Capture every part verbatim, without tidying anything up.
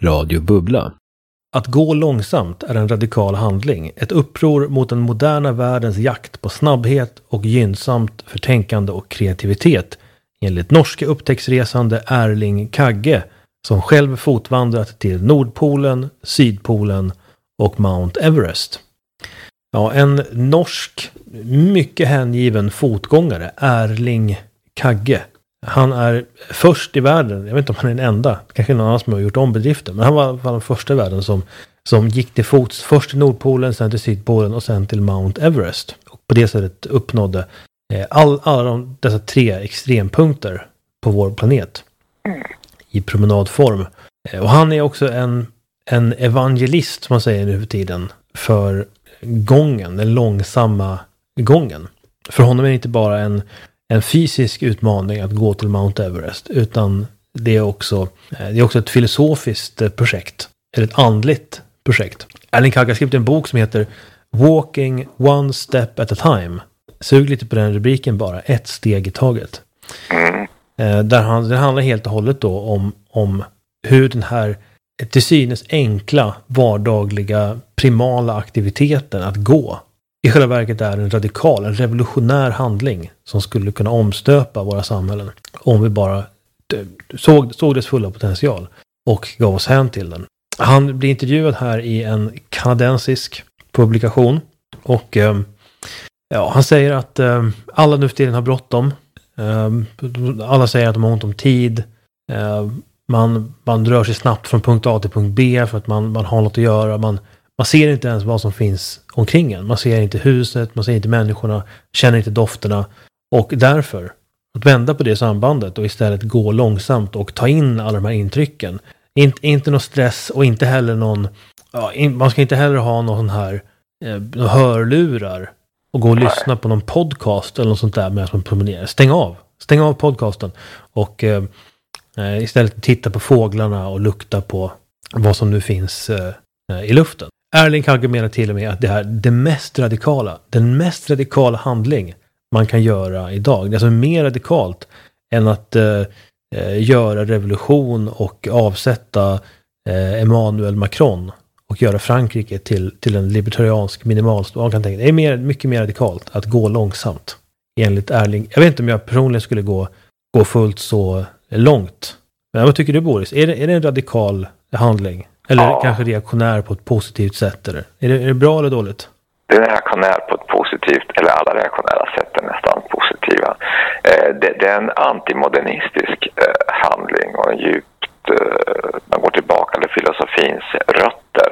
Radio Bubbla. Att gå långsamt är en radikal handling, ett uppror mot den moderna världens jakt på snabbhet och gynnsamt för tänkande och kreativitet, enligt norska upptäcktsresande Erling Kagge, som själv fotvandrat till Nordpolen, Sydpolen och Mount Everest. Ja, en norsk, mycket hängiven fotgångare, Erling Kagge. Han är först i världen, jag vet inte om han är den enda, kanske någon annan som har gjort om bedriften, men han var, var den första i världen som, som gick till fots först till Nordpolen, sen till Sydpolen och sen till Mount Everest. Och på det sättet uppnådde eh, all, alla de, dessa tre extrempunkter på vår planet i promenadform. Eh, och han är också en, en evangelist, som man säger nu för tiden, för gången, den långsamma gången. För honom är det inte bara en en fysisk utmaning att gå till Mount Everest, utan det är också, det är också ett filosofiskt projekt, eller ett andligt projekt. Erling Kagge har skrivit en bok som heter Walking One Step at a Time. Sug lite på den rubriken bara, ett steg i taget. Där han, det handlar helt och hållet då om, om hur den här till synes enkla, vardagliga, primala aktiviteten att gå i själva verket är en radikal, en revolutionär handling som skulle kunna omstöpa våra samhällen om vi bara såg, såg dess fulla potential och gav oss hän till den. Han blir intervjuad här i en kanadensisk publikation och eh, ja, han säger att eh, alla nu för tiden har bråttom. Eh, alla säger att de har ont om tid. Eh, man, man rör sig snabbt från punkt A till punkt B för att man, man har något att göra. Man Man ser inte ens vad som finns omkring en. Man ser inte huset, man ser inte människorna, känner inte dofterna. Och därför, att vända på det sambandet och istället gå långsamt och ta in alla de här intrycken. Inte, inte någon stress och inte heller någon... Ja, in, man ska inte heller ha någon sån här eh, hörlurar och gå och lyssna på någon podcast eller något sånt där medan man promenerar. Stäng av. Stäng av podcasten. Och eh, istället titta på fåglarna och lukta på vad som nu finns eh, i luften. Erling Kagge menar till och med att det är det mest radikala, den mest radikala handling man kan göra idag. Det är alltså mer radikalt än att eh, göra revolution och avsätta eh, Emmanuel Macron och göra Frankrike till, till en libertariansk minimalstat. Det är mer, mycket mer radikalt att gå långsamt enligt Erling. Jag vet inte om jag personligen skulle gå, gå fullt så långt. Men vad tycker du, Boris? Är det, är det en radikal handling? Eller ja. Kanske reaktionär på ett positivt sätt? Eller? Är, det, är det bra eller dåligt? Det är reaktionär på ett positivt, eller alla reaktionära sätt är nästan positiva. Eh, det, det är en antimodernistisk eh, handling och en djupt, eh, man går tillbaka till filosofins rötter.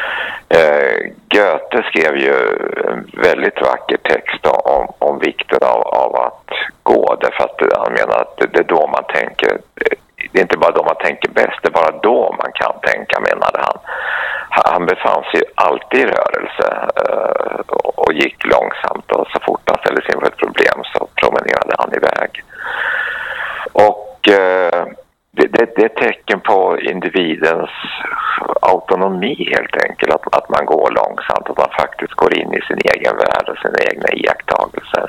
Eh, Goethe skrev ju en väldigt vacker text om, om vikten av, av att gå, därför att han menar att det, det är då man tänker. Det är inte bara då man tänker bäst, det är bara då man kan tänka, menade han. Han befann sig alltid i rörelse och gick långsamt, och så fort han ställde sig inför ett problem så promenerade han iväg. Och det, det, det är ett tecken på individens autonomi helt enkelt, att, att man går långsamt, att man faktiskt går in i sin egen värld och sina egna iakttagelser.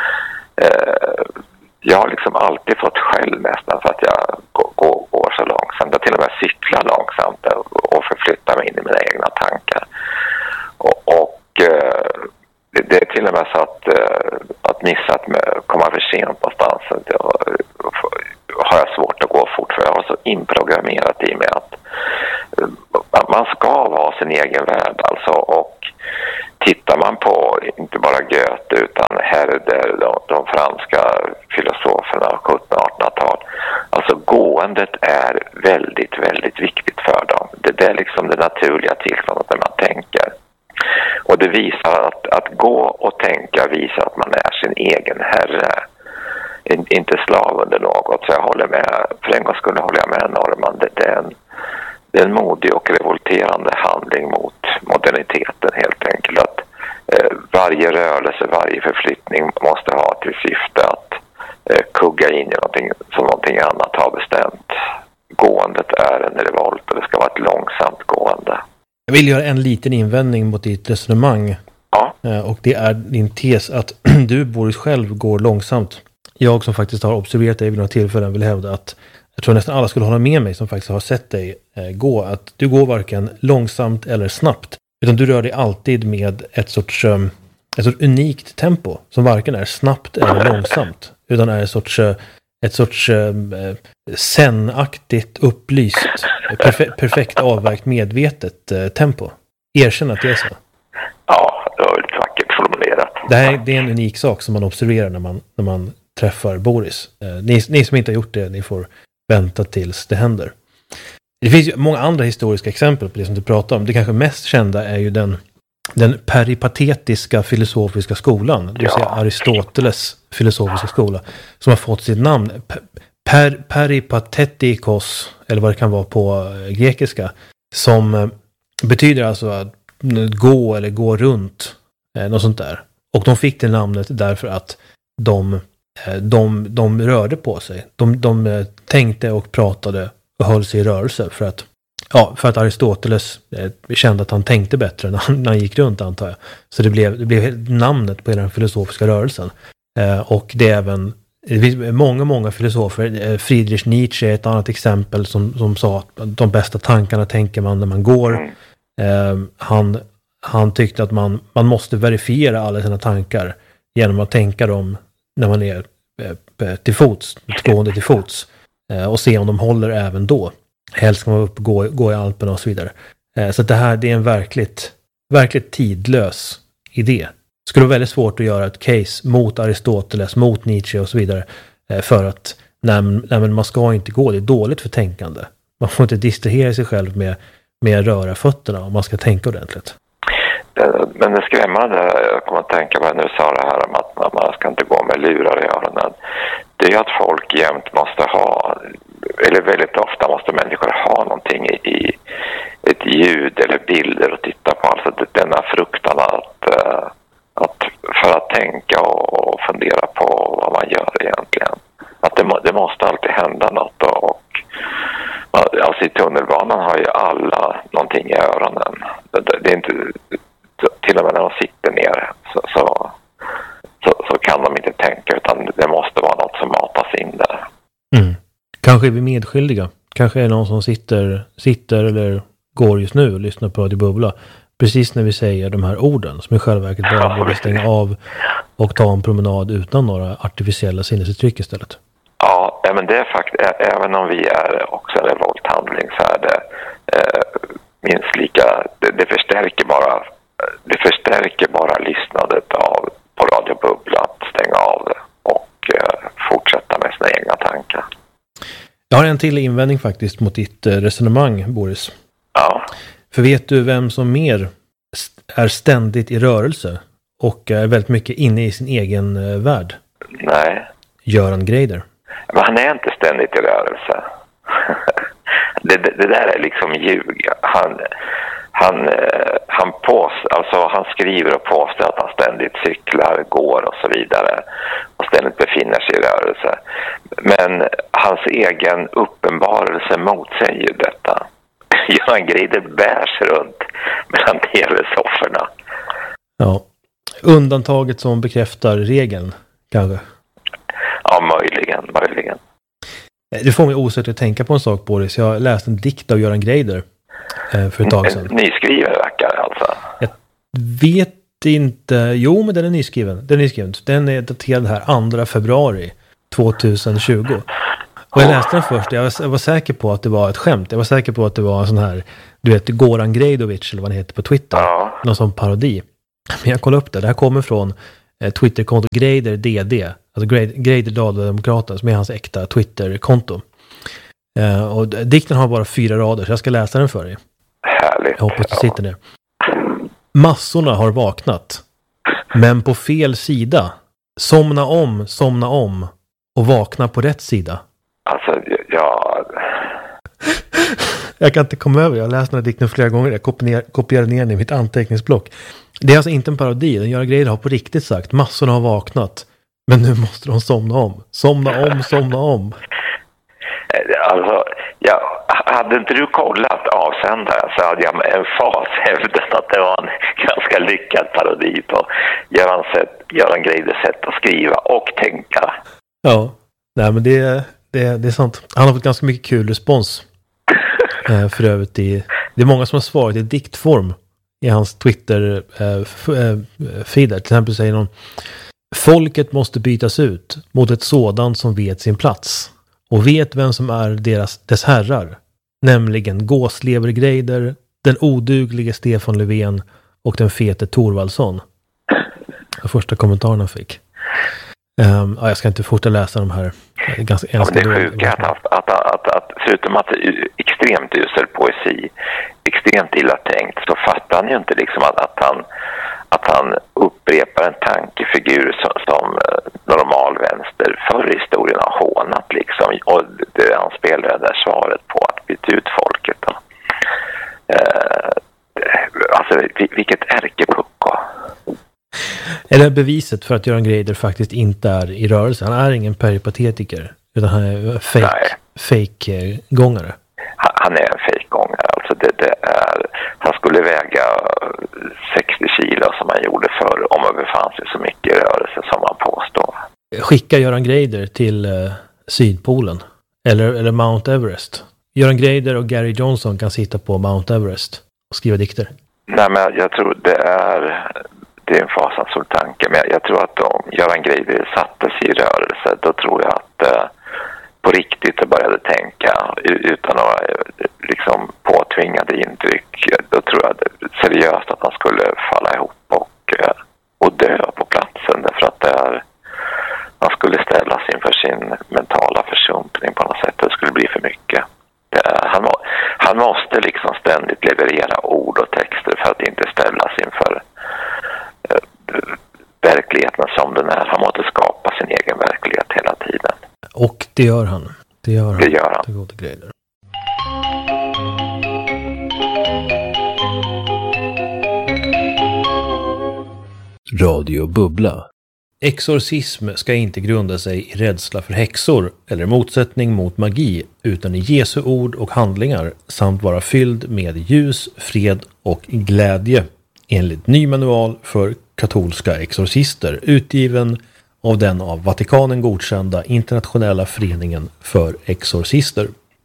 Jag har liksom alltid fått skäll nästan för att jag går, går, går så långsamt. Jag till och med cyklar långsamt och förflyttar mig in i mina egna tankar. Och, och det, det är till och med så att, att missa att komma för sent någonstans. Då har jag svårt att gå fort, för jag har så inprogrammerat i mig att, att man ska vara sin egen värld. Alltså, och tittar man på inte bara Goethe utan Herder, de, de franska filosoferna sjuttonhundra- och artonhundratal, alltså gåendet är väldigt, väldigt viktigt för dem. Det, det är liksom det naturliga tillståndet när man tänker. Och det visar att, att gå och tänka visar att man är sin egen herre, In, inte slav under något. Så jag håller med, för en gång skulle hålla med Norrman, det, det är en Det är en modig och revolterande handling mot moderniteten helt enkelt. Att eh, varje rörelse, varje förflyttning måste ha till syfte att eh, kugga in i någonting som någonting annat har bestämt. Gåendet är en revolt och det ska vara ett långsamt gående. Jag vill göra en liten invändning mot ditt resonemang. Ja. Eh, och det är din tes att du, Boris, själv går långsamt. Jag som faktiskt har observerat dig vid några tillfällen vill hävda att jag tror nästan alla skulle hålla med mig som faktiskt har sett dig eh, gå, att du går varken långsamt eller snabbt, utan du rör dig alltid med ett sorts, um, ett sorts unikt tempo som varken är snabbt eller långsamt, utan är ett sorts, uh, ett sorts uh, zen-aktigt upplyst, perfe- perfekt avvägt medvetet uh, tempo. Erkänn att det är så. Ja, det var väldigt vackert formulerat. Det här det är en unik sak som man observerar när man, när man träffar Boris. Uh, ni, ni som inte har gjort det, ni får vänta tills det händer. Det finns ju många andra historiska exempel på det som du pratar om. Det kanske mest kända är ju den, den peripatetiska filosofiska skolan. Det vill säga Aristoteles filosofiska skola. Som har fått sitt namn. Per, peripatetikos, eller vad det kan vara på grekiska. Som betyder alltså att gå eller gå runt. Något sånt där. Och de fick det namnet därför att de, de, de rörde på sig. De, de tänkte och pratade och höll sig i rörelse för att, ja, för att Aristoteles eh, kände att han tänkte bättre när han, när han gick runt, antar jag. Så det blev, det blev namnet på hela den filosofiska rörelsen. Eh, och det är även, det finns många, många filosofer. Eh, Friedrich Nietzsche är ett annat exempel som, som sa att de bästa tankarna tänker man när man går. Eh, han, han tyckte att man, man måste verifiera alla sina tankar genom att tänka dem när man är eh, till fots, gående till fots. Och se om de håller även då. Helst ska man upp och gå, gå i Alperna och så vidare. Så det här det är en verkligt, verkligt tidlös idé. Det skulle vara väldigt svårt att göra ett case mot Aristoteles, mot Nietzsche och så vidare. För att nej, nej, man ska inte gå, det är dåligt för tänkande. Man får inte distrahera sig själv med, med att röra fötterna om man ska tänka ordentligt. Men det skrämmande, jag kommer att tänka på när du sa det här om att man ska inte gå med lurar i öronen. Det är att folk jämt måste ha, eller väldigt ofta måste människor ha någonting i, i ett ljud eller bilder att titta på. Alltså denna fruktan att, att för att tänka och fundera på vad man gör egentligen. Att det, det måste alltid hända något. Och, alltså i tunnelbanan har ju alla någonting i öronen. Det, det är inte, till och med när de sitter ner så... så Så, så kan de inte tänka, utan det måste vara något som matas in där. Mm. Kanske är vi medskyldiga. Kanske är någon som sitter, sitter eller går just nu och lyssnar på Radio Bubbla. Precis när vi säger de här orden som i själva verket bara borde stänga av och ta en promenad utan några artificiella sinnesuttryck istället. Ja, men det är faktiskt, även om vi är också en revolthandling så är det eh, minst lika, det, det förstärker bara det förstärker bara lyssnandet av på Radio Bubbla att stänga av det och eh, fortsätta med sina egna tankar. Jag har en till invändning faktiskt mot ditt eh, resonemang, Boris. Ja. För vet du vem som mer st- är ständigt i rörelse och är väldigt mycket inne i sin egen eh, värld? Nej. Göran Greider. Men han är inte ständigt i rörelse. det, det, det där är liksom ljug. Han... Han, han, pås, alltså han skriver och påstår att han ständigt cyklar, går och så vidare och ständigt befinner sig i rörelse. Men hans egen uppenbarelse motsäger ju detta. Göran Greider bärs runt mellan tv-sofforna. Ja, undantaget som bekräftar regeln, kanske? Ja, möjligen, möjligen. Det får mig osökt att tänka på en sak, Boris. Jag läste en dikt av Göran Greider för ett tag sedan. Nyskriven verkar alltså. Jag vet inte. Jo, men den är nyskriven. Den är nyskriven. Den är daterad här andra februari tjugohundratjugo. Och jag läste den först. Jag var, jag var säker på att det var ett skämt. Jag var säker på att det var en sån här, du vet, Goran Greidovic eller vad han heter på Twitter. Ja. Någon sån parodi. Men jag kollade upp det. Det här kommer från eh, Twitterkonto Greider D D. Alltså Greider Dala-demokraten som är hans äkta Twitterkonto. Uh, och dikten har bara fyra rader så jag ska läsa den för dig. Härligt. Jag hoppas du sitter ner. Massorna har vaknat. Men på fel sida. Somna om, somna om. Och vakna på rätt sida. Alltså, ja... Jag kan inte komma över. Jag har läst den här dikten flera gånger. Jag kopierar, kopierar ner den i mitt anteckningsblock. Det är alltså inte en parodi. Den gör grejer har på riktigt sagt. Massorna har vaknat. Men nu måste de somna om. Somna om, somna om. Alltså, ja, hade inte du kollat avsändaren så hade jag med en fas hävdat att det var en ganska lyckad parodi på Göran, sätt, Göran Greiders sätt att skriva och tänka. Ja, nej men det, det, det är sant. Han har fått ganska mycket kul respons. eh, för övrigt i, det är många som har svarat i diktform i hans Twitter-feed. Eh, Till exempel säger någon: folket måste bytas ut mot ett sådant som vet sin plats och vet vem som är deras, dess herrar, nämligen Gåslevergreider, den oduglige Stefan Löfven och den fete Thorvaldsson. Den första kommentaren han fick. Um, ja, jag ska inte fortsätta läsa de här. Ganska, ja, det är sjukt att, att, att, att, att förutom att det är extremt usel poesi, extremt illa tänkt, så fattar han ju inte liksom att, att, han, att han upprepar en tankefigur som, som normal vänster förr i historien har hånat liksom. Och det, han spelar det där svaret på att byta ut folket då. Uh, alltså vilket ärkepucko. Är det beviset för att Göran Greider faktiskt inte är i rörelse? Han är ingen peripatetiker, utan han är fake, fake gångare. Han, han är en fake gångare. Alltså det, det är, han skulle väga sextio kilo som han gjorde förr om det befann sig så mycket i rörelse som han påstår. Skicka Göran Greider till eh, Sydpolen eller, eller Mount Everest. Göran Greider och Gary Johnson kan sitta på Mount Everest och skriva dikter. Nej, men jag tror det är... Det är en fasansfull tanke, men jag tror att om Göran Greider satte sig i rörelse, då tror jag att eh, på riktigt började tänka utan några liksom påtvingade intryck. Då tror jag seriöst att han skulle falla ihop och, eh, och dö på platsen, därför att det är, han skulle ställas inför sin mentala försumpning på något sätt. Det skulle bli för mycket. Det är, han, må, han måste liksom ständigt leverera ord och texter för att inte ställas inför verkligheten som den är. Han måste skapa sin egen verklighet hela tiden. Och det gör han. Det gör han. Det gör han. Det goda Greider. Radio Bubbla. Exorcism ska inte grunda sig i rädsla för häxor eller motsättning mot magi, utan i Jesu ord och handlingar samt vara fylld med ljus, fred och glädje. Enligt ny manual för katolska exorcister, utgiven av den av Vatikanen godkända internationella föreningen för exorcister.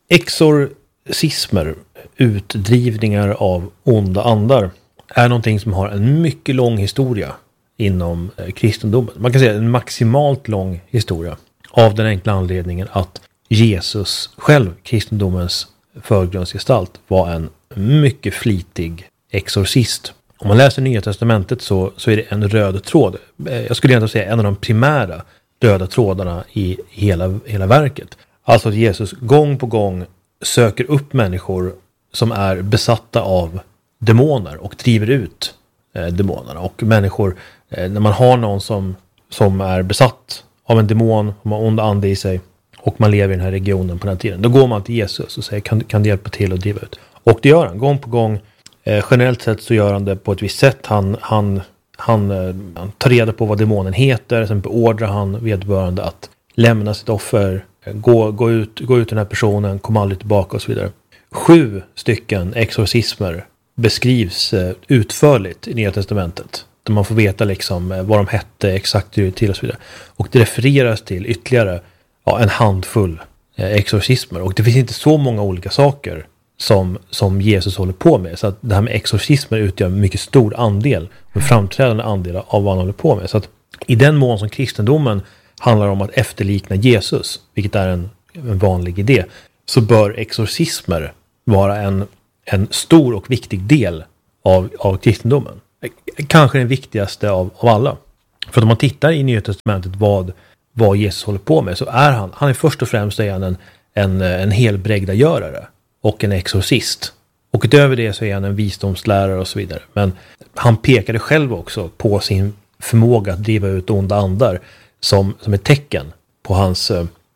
Exorcismer, utdrivningar av onda andar, är någonting som har en mycket lång historia inom kristendomen. Man kan säga en maximalt lång historia, av den enkla anledningen att Jesus själv, kristendomens förgrundsgestalt, var en mycket flitig exorcist. Om man läser Nya testamentet så, så är det en röd tråd. Jag skulle egentligen säga en av de primära röda trådarna i hela, hela verket. Alltså att Jesus gång på gång söker upp människor som är besatta av demoner och driver ut eh, demonerna. Och människor, eh, när man har någon som, som är besatt av en demon, som har onda ande i sig och man lever i den här regionen på den här tiden, då går man till Jesus och säger kan, kan du hjälpa till att driva ut? Och det gör han gång på gång. Eh, generellt sett så gör han det på ett visst sätt. Han, han, han, eh, han tar reda på vad demonen heter. Sen beordrar han vederbörande att lämna sitt offer. Eh, gå, gå, ut, gå ut den här personen. Kom aldrig tillbaka och så vidare. Sju stycken exorcismer beskrivs eh, utförligt i Nya testamentet. Där man får veta liksom, eh, vad de hette, exakt hur det till och så vidare. Och det refereras till ytterligare ja, en handfull eh, exorcismer. Och det finns inte så många olika saker Som, som Jesus håller på med. Så att det här med exorcismer utgör en mycket stor andel, en framträdande andel av vad han håller på med. Så att i den mån som kristendomen handlar om att efterlikna Jesus, vilket är en, en vanlig idé, så bör exorcismer vara en, en stor och viktig del av, av kristendomen. Kanske den viktigaste av, av alla. För om man tittar i Nya testamentet vad, vad Jesus håller på med, så är han, han är först och främst är han en, en, en helbrägdagörare och en exorcist. Och utöver det så är han en visdomslärare och så vidare. Men han pekade själv också på sin förmåga att driva ut onda andar som, som ett tecken på hans,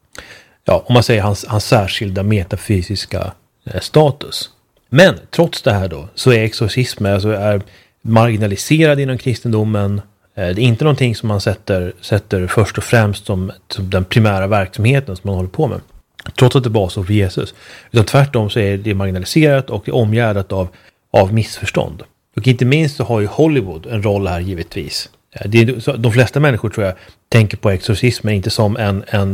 ja, om man säger hans, hans särskilda metafysiska status. Men trots det här då så är exorcismen alltså är marginaliserad inom kristendomen. Det är inte någonting som man sätter, sätter först och främst som, som den primära verksamheten som man håller på med. Trots att det var så för Jesus. Utan tvärtom så är det marginaliserat och omgärdat av, av missförstånd. Och inte minst så har ju Hollywood en roll här givetvis. Det är, de flesta människor tror jag tänker på exorcismen inte som en, en,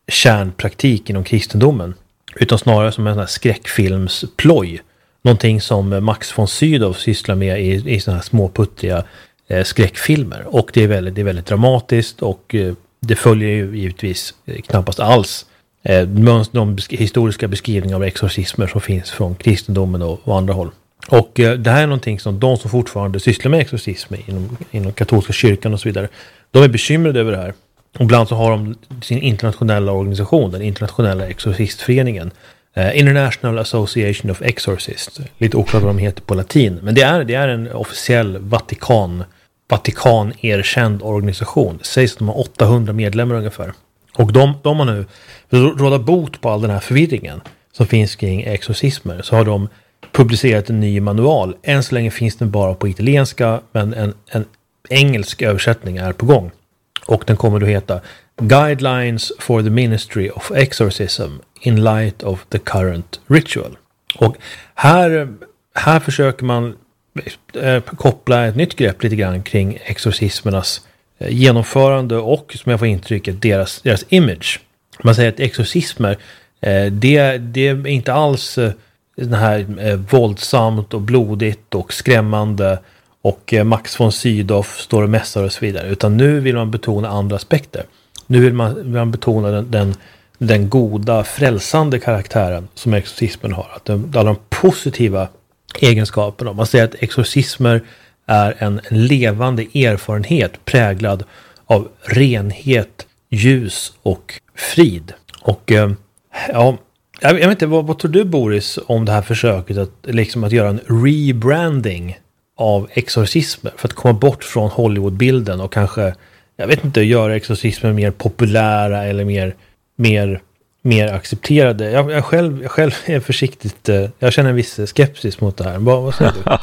kärnpraktik inom kristendomen, utan snarare som en sån här skräckfilmsploj. Någonting som Max von Sydow sysslar med i, i såna här småputtiga eh, skräckfilmer. Och det är väldigt, det är väldigt dramatiskt och eh, det följer ju givetvis eh, knappast alls eh, de historiska beskrivningar av exorcismer som finns från kristendomen och, och andra håll. Och eh, det här är någonting som de som fortfarande sysslar med exorcism inom, inom katolska kyrkan och så vidare, de är bekymrade över det här. Och ibland så har de sin internationella organisation, den internationella exorcistföreningen, Uh, International Association of Exorcists. Lite oklart vad de heter på latin. Men det är, det är en officiell Vatikan, Vatikan-erkänd organisation. Det sägs att de har åttahundra medlemmar ungefär. Och de, de har nu, för att råda bot på all den här förvirringen som finns kring exorcismer, så har de publicerat en ny manual. Än så länge finns den bara på italienska, men en, en engelsk översättning är på gång. Och den kommer då heta Guidelines for the Ministry of Exorcism in light of the current ritual. Och här, här försöker man eh, koppla ett nytt grepp lite grann kring exorcismernas eh, genomförande och, som jag får intrycket, deras, deras image. Man säger att exorcismer, eh, det, det är inte alls eh, den här eh, våldsamt och blodigt och skrämmande och eh, Max von Sydow står och mässar och så vidare, utan nu vill man betona andra aspekter. Nu vill man, vill man betona den, den, den goda, frälsande karaktären som exorcismen har. Att de, alla de positiva egenskaperna. Man säger att exorcismer är en, en levande erfarenhet präglad av renhet, ljus och frid. Och eh, ja, jag vet inte, vad, vad tror du, Boris, om det här försöket att, liksom, att göra en rebranding av exorcismer för att komma bort från Hollywoodbilden och kanske, jag vet inte, göra exorcismer mer populära eller mer, mer, mer accepterade. Jag, jag, själv, jag själv är försiktigt, jag känner en viss skepsis mot det här. Vad, vad säger du?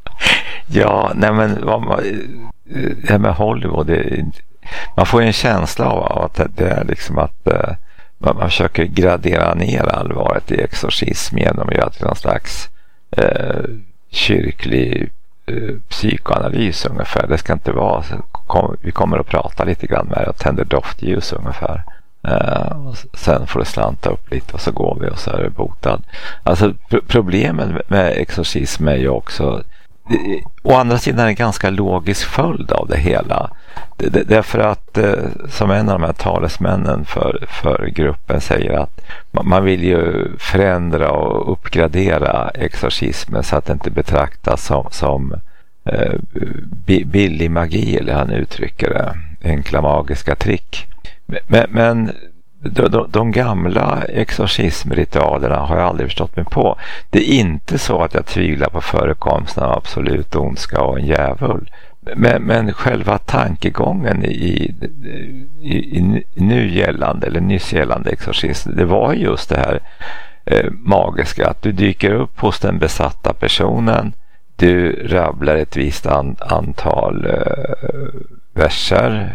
Ja, nej men vad man, det här med Hollywood, det, man får ju en känsla av att det är liksom att man, man försöker gradera ner allvaret i exorcism genom att göra till någon slags eh, kyrklig psykoanalys ungefär. Det ska inte vara så kom, vi kommer att prata lite grann med och tänder doftljus ungefär. Uh, och sen får det slanta upp lite och så går vi och så är det botad. Alltså pr- problemen med exorcism är ju också det, å andra sidan är det en ganska logisk följd av det hela. Det, det, därför att eh, som en av de här talesmännen för, för gruppen säger att man, man vill ju förändra och uppgradera exorcismen så att det inte betraktas som, som eh, billig magi, eller han uttrycker det, enkla magiska trick. Men, men de, de, de gamla exorcismritualerna har jag aldrig förstått mig på. Det är inte så att jag tvivlar på förekomsten av absolut ondska och en djävul. Men, men själva tankegången i, i, i nu gällande eller nyss gällande exorcism, det var just det här eh, magiska, att du dyker upp hos den besatta personen, du rabblar ett visst an, antal eh, verser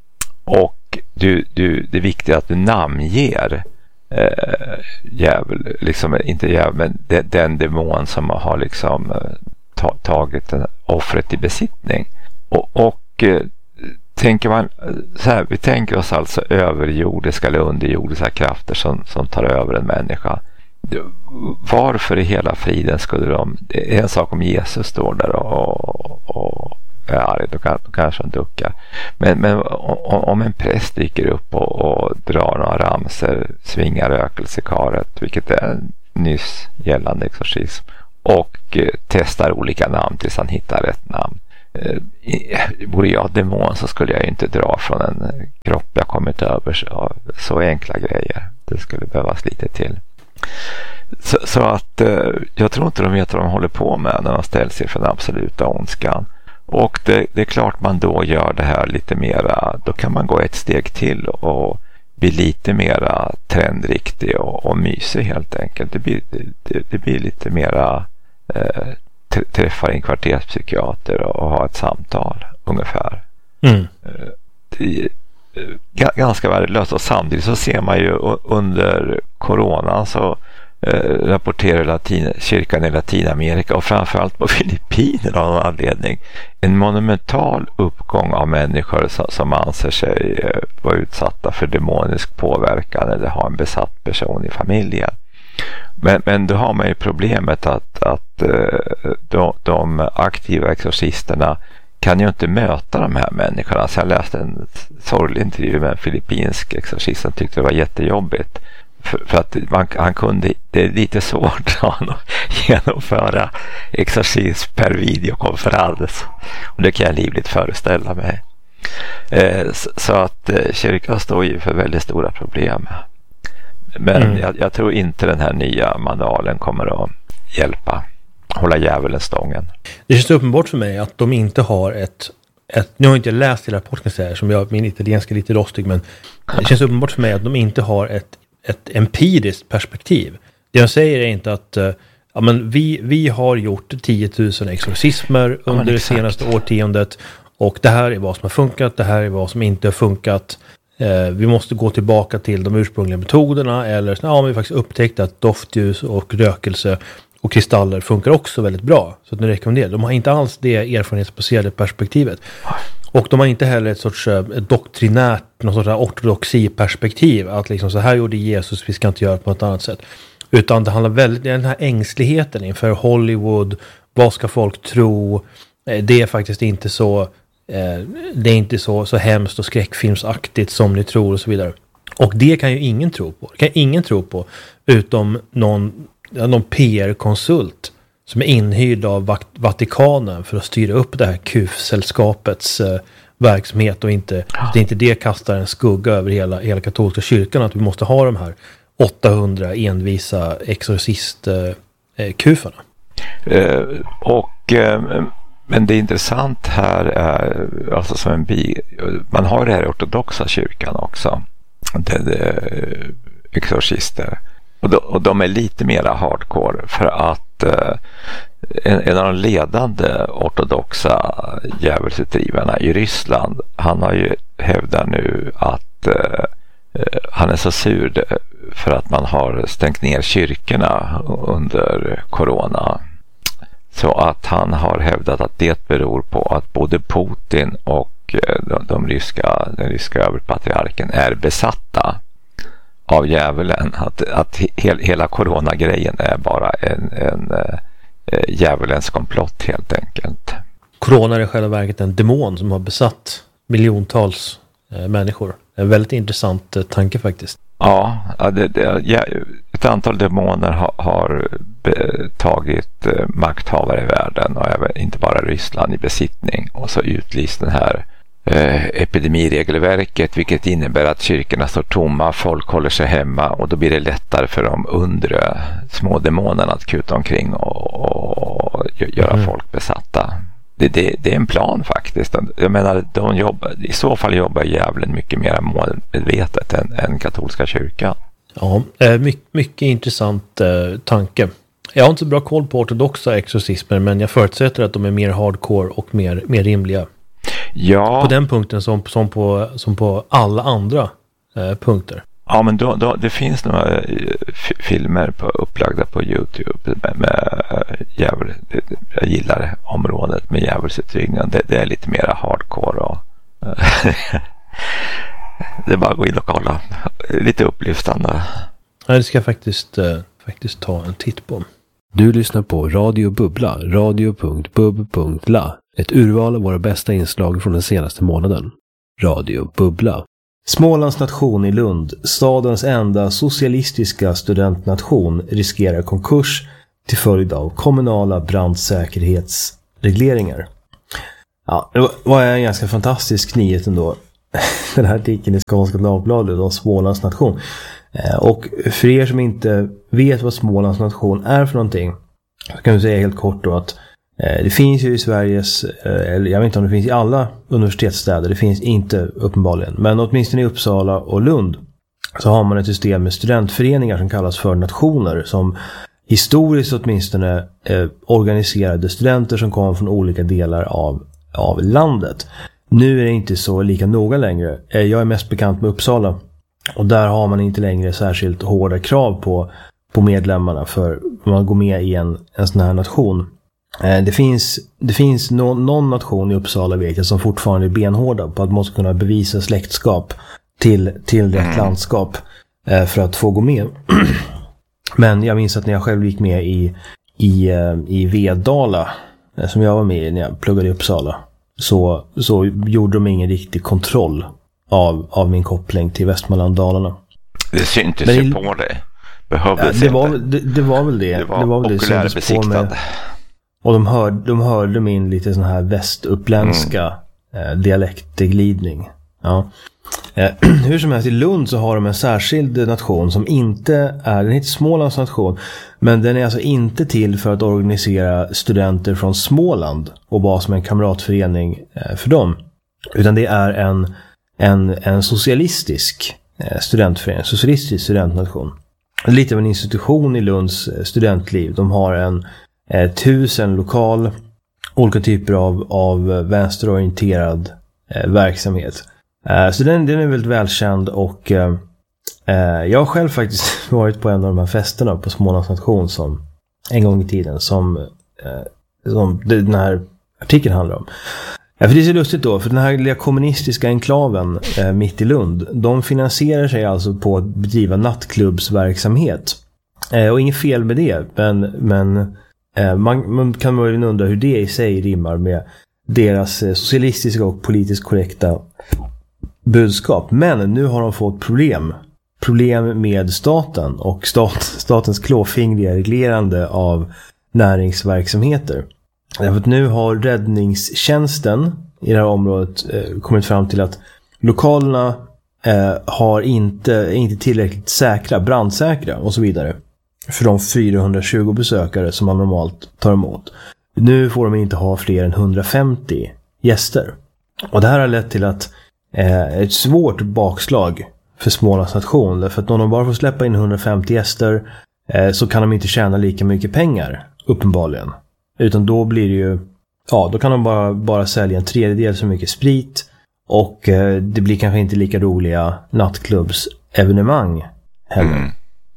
och du, du, det är viktigt att du namnger eh, djävul, liksom, inte djävul, men den, den demon som har liksom ta, tagit offret i besittning. Och, och eh, tänker man så här, vi tänker oss alltså överjordiska eller underjordiska krafter som, som tar över en människa. Varför i hela friden skulle de, det är en sak om Jesus står där och, och är arg, då, kan, då kanske de duckar. Men, men om, om en präst dyker upp och, och drar några ramser, svingar rökelsekaret, vilket är en nyss gällande exorcism, och eh, testar olika namn tills han hittar rätt namn. Eh, vore jag demon så skulle jag ju inte dra från en kropp jag kommit över, så, så enkla grejer. Det skulle behövas lite till. Så, så att eh, jag tror inte de vet vad de håller på med när de ställs sig för den absoluta ondskan. Och det, det är klart man då gör det här lite mera, då kan man gå ett steg till och bli lite mera trendriktig och, och mysig helt enkelt. Det blir, det, det blir lite mera eh, träffa en kvarterspsykiater och, och ha ett samtal ungefär. Mm. Eh, det, ganska värdelöst, och samtidigt så ser man ju under corona så eh, rapporterar Latin, kyrkan i Latinamerika och framförallt på Filippinerna av någon anledning en monumental uppgång av människor som, som anser sig eh, vara utsatta för demonisk påverkan eller ha en besatt person i familjen. Men, men då har man ju problemet att, att eh, de, de aktiva exorcisterna kan ju inte möta de här människorna. Så jag läste en sorglig intervju med en filippinsk exorcist som tyckte det var jättejobbigt. För, för att man, han kunde, det är lite svårt att genomföra exorcism per videokonferens. Och det kan jag livligt föreställa mig. Eh, så, så att eh, kyrkan står ju för väldigt stora problem. Men mm. jag, jag tror inte den här nya manualen kommer att hjälpa. Hålla djävulen stången. Det känns uppenbart för mig att de inte har ett, ett nu har jag inte läst hela rapporten så här, som jag, min italienska är lite rostig, men det känns uppenbart för mig att de inte har ett, ett empiriskt perspektiv. Det jag säger är inte att uh, ja, men vi, vi har gjort tio tusen exorcismer under ja, det senaste årtiondet och det här är vad som har funkat, det här är vad som inte har funkat. Uh, vi måste gå tillbaka till de ursprungliga metoderna eller ja, men vi faktiskt upptäckt att doftljus och rökelse och kristaller funkar också väldigt bra. Så att nu rekommenderar. De har inte alls det erfarenhetsbaserade perspektivet. Och de har inte heller ett sorts ett doktrinärt, någon sorts ortodoxi-perspektiv. Att liksom så här gjorde Jesus, vi ska inte göra på något annat sätt. Utan det handlar väldigt, den här ängsligheten inför Hollywood. Vad ska folk tro? Det är faktiskt inte så, det är inte så, så hemskt och skräckfilmsaktigt som ni tror och så vidare. Och det kan ju ingen tro på. Det kan ingen tro på utom någon någon P R-konsult som är inhyrd av Vatikanen för att styra upp det här Q F-sällskapets eh, verksamhet och inte, ja. det är inte det kastar en skugga över hela, hela katolska kyrkan att vi måste ha de här åttahundra envisa exorcist-kufarna. Eh, eh, och eh, men det intressant här är alltså som en bi, man har det här i ortodoxa kyrkan också. Det är exorcister. Och de, och de är lite mera hardcore för att eh, en, en av de ledande ortodoxa djävulsutdrivarna i Ryssland, han har ju hävdat nu att eh, han är så sur för att man har stängt ner kyrkorna under corona. Så att han har hävdat att det beror på att både Putin och de, de ryska, den ryska överpatriarken är besatta av djävulen, att, att he, hela coronagrejen är bara en, en äh, djävulens komplott helt enkelt. Corona är i själva verket en demon som har besatt miljontals äh, människor. En väldigt intressant äh, tanke faktiskt. Ja, det, det, ja, ett antal demoner har, har be, tagit äh, makthavare i världen och även inte bara Ryssland i besittning och så utlyst den här epidemiregelverket, vilket innebär att kyrkorna står tomma, folk håller sig hemma och då blir det lättare för de undre små demonerna att kuta omkring och, och göra mm. folk besatta. Det, det, det är en plan faktiskt. Jag menar, de jobbar, i så fall jobbar djävulen mycket mer målmedvetet än, än katolska kyrkan. Ja, mycket, mycket intressant eh, tanke. Jag har inte så bra koll på ortodoxa exorcismer, men jag förutsätter att de är mer hardcore och mer, mer rimliga. Ja. På den punkten som, som, på, som på alla andra eh, punkter. Ja, men då, då, det finns några f- filmer på, upplagda på YouTube med, med djävul. Jag gillar området med djävulsutdrivningen. Det, det är lite mer hardcore och det är bara att gå in och kolla. Lite upplyftande. Ja, det ska jag faktiskt, eh, faktiskt ta en titt på. Du lyssnar på Radio Bubbla, radio punkt bub punkt la. Ett urval av våra bästa inslag från den senaste månaden. Radio Bubbla. Smålands nation i Lund, stadens enda socialistiska studentnation, riskerar konkurs till följd av kommunala brandsäkerhetsregleringar. Ja, det var en ganska fantastisk nyhet ändå. Den här artikeln i Skånska Dagbladet om Smålands nation. Och för er som inte vet vad Smålands nation är för någonting, så kan vi säga helt kort då att det finns ju i Sveriges, eller jag vet inte om det finns i alla universitetsstäder, det finns inte uppenbarligen, men åtminstone i Uppsala och Lund så har man ett system med studentföreningar som kallas för nationer, som historiskt åtminstone eh, organiserade studenter som kommer från olika delar av, av landet. Nu är det inte så lika noga längre. Jag är mest bekant med Uppsala och där har man inte längre särskilt hårda krav på på medlemmarna för man går med i en, en sån här nation. Eh, det finns, det finns no, någon nation i Uppsala vet jag som fortfarande är benhårda på att man måste kunna bevisa släktskap till, till rätt landskap eh, för att få gå med. Men jag minns att när jag själv gick med i, i, eh, i Vedala, eh, som jag var med i när jag pluggade i Uppsala, så, så gjorde de ingen riktig kontroll av, av min koppling till Västmanland-Dalarna. Det syntes Men ju i, på dig. Behövdes ja, det, inte. var, det, det var väl det. Det var, det var väl det okulärbesiktad. Och de hörde, de hörde min lite sån här västuppländska mm. eh, dialektglidning. Ja. Eh, hur som helst, i Lund så har de en särskild nation som inte är, den heter Smålands nation, men den är alltså inte till för att organisera studenter från Småland och vara som en kamratförening eh, för dem. Utan det är en, en, en socialistisk eh, studentförening, socialistisk studentnation. Lite av en institution i Lunds studentliv. De har en eh, tusen lokal, olika typer av, av vänsterorienterad eh, verksamhet. Eh, så den, den är väldigt välkänd och eh, eh, jag har själv faktiskt varit på en av de här festerna på Smålands nation som en gång i tiden som, eh, som den här artikeln handlar om. Ja, för det är så lustigt då, för den här lilla kommunistiska enklaven eh, mitt i Lund, de finansierar sig alltså på att bedriva nattklubbsverksamhet. Eh, och inget fel med det, men, men eh, man, man kan möjligen undra hur det i sig rimmar med deras eh, socialistiska och politiskt korrekta budskap. Men nu har de fått problem. Problem med staten och stat, statens klåfingriga reglerande av näringsverksamheter. Därför att nu har räddningstjänsten i det här området eh, kommit fram till att lokalerna eh, har inte, inte tillräckligt säkra, brandsäkra och så vidare. För de fyrahundratjugo besökare som man normalt tar emot. Nu får de inte ha fler än hundrafemtio gäster. Och det här har lett till att eh, ett svårt bakslag för Smålands nation. Därför att om de bara får släppa in hundrafemtio gäster eh, så kan de inte tjäna lika mycket pengar, uppenbarligen. Utan då blir det ju, ja, då kan de bara, bara sälja en tredjedel så mycket sprit och eh, det blir kanske inte lika roliga nattklubbsevenemang heller. Mm.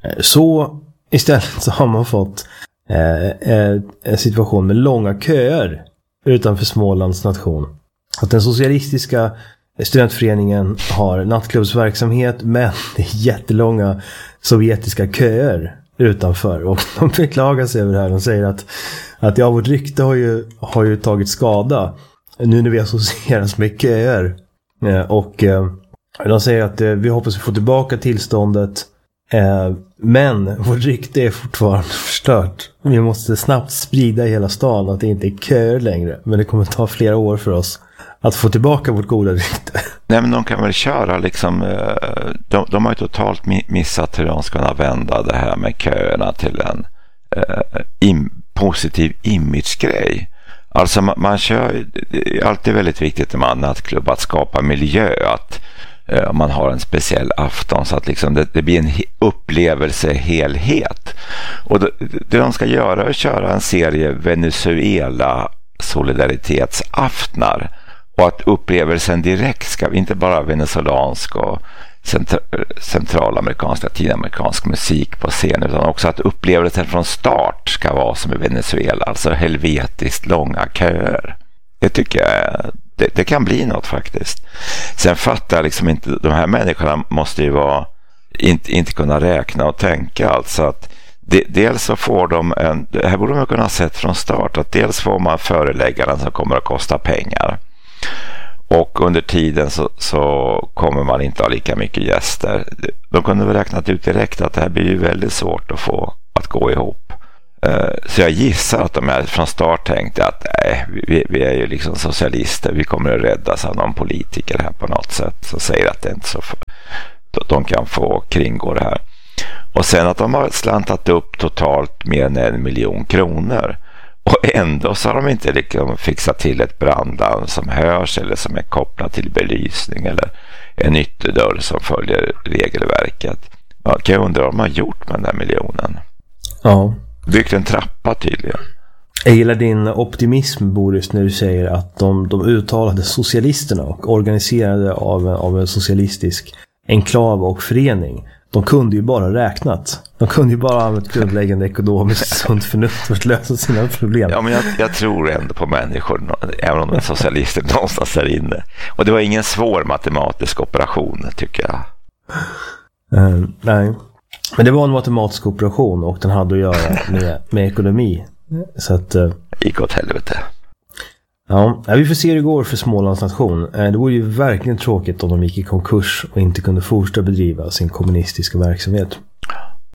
Så istället så har man fått eh, eh, en situation med långa köer utanför Smålands nation. Att den socialistiska studentföreningen har nattklubbsverksamhet, men det är jättelånga sovjetiska köer utanför, och de beklagar sig över det här. De säger att, att ja, vårt rykte har ju, har ju tagit skada nu när vi associeras med köer. Eh, och eh, de säger att eh, vi hoppas att få tillbaka tillståndet, eh, men vårt rykte är fortfarande förstört. Vi måste snabbt sprida i hela stan att det inte är köer längre, men det kommer ta flera år för oss att få tillbaka vårt goda rykte. Nej, men de kan väl köra liksom, de, de har ju totalt missat hur de ska kunna vända det här med köerna till en eh, im, positiv imagegrej. Alltså man, man kör, det är alltid väldigt viktigt när man har nattklubb att skapa miljö, att eh, man har en speciell afton så att liksom det, det blir en he, upplevelsehelhet. Och det, det de ska göra är att köra en serie Venezuela solidaritetsaftnar. Och att upplevelsen direkt ska inte bara venezuelansk och centra- centralamerikansk, latinamerikansk musik på scen, utan också att upplevelsen från start ska vara som i Venezuela, alltså helvetiskt långa köer. Det tycker jag, det, det kan bli något faktiskt. Sen fattar jag liksom inte, de här människorna måste ju vara, inte, inte kunna räkna och tänka, alltså att de, dels så får de en, det här borde man kunna ha sett från start, att dels får man föreläggaren som kommer att kosta pengar. Och under tiden så, så kommer man inte ha lika mycket gäster. De kunde väl räknat ut direkt att det här blir ju väldigt svårt att få att gå ihop. Så jag gissar att de här från start tänkte att nej, vi, vi är ju liksom socialister. Vi kommer att räddas av någon politiker här på något sätt. Så säger att det inte så för, de kan få kringgå det här. Och sen att de har slantat upp totalt mer än en miljon kronor. Och ändå så har de inte liksom fixat till ett brandlarm som hörs eller som är kopplat till belysning eller en ytterdörr som följer regelverket. Man kan jag undra vad de har gjort med den där miljonen. Ja. Byggt en trappa tydligen. Jag gillar din optimism, Boris, när du säger att de, de uttalade socialisterna och organiserade av, av en socialistisk enklav och förening, de kunde ju bara räknat. De kunde ju bara använda grundläggande ekonomiskt sunt förnuft för att lösa sina problem. Ja, men jag, jag tror ändå på människor, även om de är socialister någonstans där inne. Och det var ingen svår matematisk operation, tycker jag. Uh, nej, men det var en matematisk operation och den hade att göra med, med ekonomi. Så att... Uh, gick åt helvete. Ja, vi får se hur det går för Smålands nation. Det vore ju verkligen tråkigt om de gick i konkurs och inte kunde fortsätta bedriva sin kommunistiska verksamhet.